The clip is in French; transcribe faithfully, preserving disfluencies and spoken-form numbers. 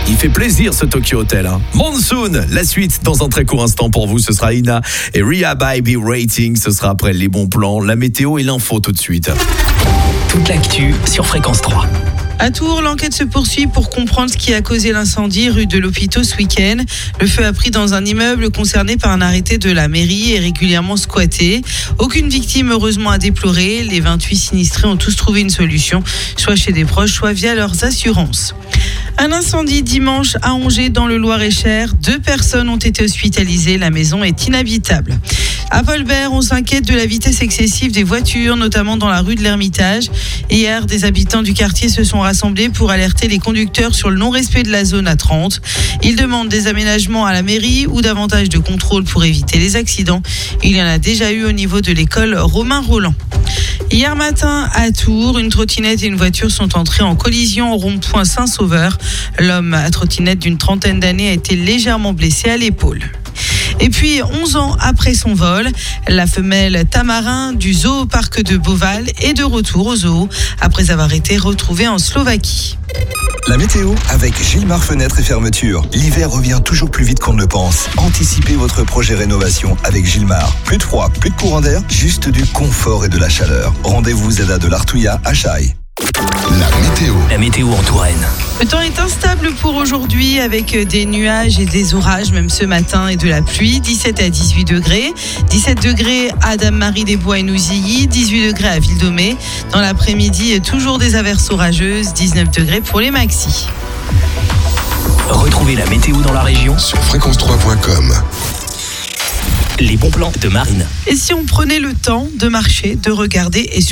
Il fait plaisir ce Tokyo Hotel. Hein. Monsoon, la suite dans un très court instant pour vous. Ce sera Ina et Ria Baby Rating. Ce sera après les bons plans, la météo et l'info tout de suite. Toute l'actu sur Fréquence trois. À Tours, l'enquête se poursuit pour comprendre ce qui a causé l'incendie rue de l'Hôpital ce week-end. Le feu a pris dans un immeuble concerné par un arrêté de la mairie et régulièrement squatté. Aucune victime heureusement à déplorer. Les vingt-huit sinistrés ont tous trouvé une solution, soit chez des proches, soit via leurs assurances. Un incendie dimanche à Angers dans le Loir-et-Cher. Deux personnes ont été hospitalisées. La maison est inhabitable. À Volbert, on s'inquiète de la vitesse excessive des voitures, notamment dans la rue de l'Ermitage. Hier, des habitants du quartier se sont rassemblés pour alerter les conducteurs sur le non-respect de la zone à trente. Ils demandent des aménagements à la mairie ou davantage de contrôle pour éviter les accidents. Il y en a déjà eu au niveau de l'école Romain Roland. Hier matin, à Tours, une trottinette et une voiture sont entrées en collision au rond-point Saint-Sauveur. L'homme à trottinette d'une trentaine d'années a été légèrement blessé à l'épaule. Et puis, onze ans après son vol, la femelle tamarin du zoo parc de Beauval est de retour au zoo après avoir été retrouvée en Slovaquie. La météo avec Gilmar Fenêtres et Fermetures. L'hiver revient toujours plus vite qu'on ne le pense. Anticipez votre projet rénovation avec Gilmar. Plus de froid, plus de courant d'air, juste du confort et de la chaleur. Rendez-vous Zeda de l'Artouilla à Chaille. La météo. La météo en Touraine. Le temps est instable pour aujourd'hui avec des nuages et des orages, même ce matin, et de la pluie. dix-sept à dix-huit degrés. dix-sept degrés à Dame-Marie-des-Bois et Nouzilly. dix-huit degrés à Ville-Domé. Dans l'après-midi, toujours des averses orageuses. dix-neuf degrés pour les maxis. Retrouvez la météo dans la région sur fréquence trois point com. Les bons plans de Marine. Et si on prenait le temps de marcher, de regarder et surtout